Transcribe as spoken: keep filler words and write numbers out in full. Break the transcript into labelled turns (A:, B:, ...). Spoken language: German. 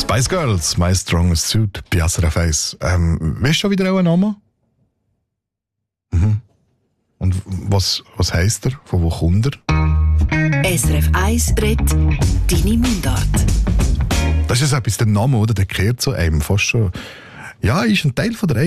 A: Spice Girls, My Strongest Suit, bei S R F eins. Ähm, weißt du schon wieder auch einen Namen? Mhm. Und was, was heisst er? Von wo kommt er?
B: S R F eins redet deine Mundart.
A: Das ist etwas, der Name, oder? Der kehrt zu einem fast schon. Ja, ist ein Teil von der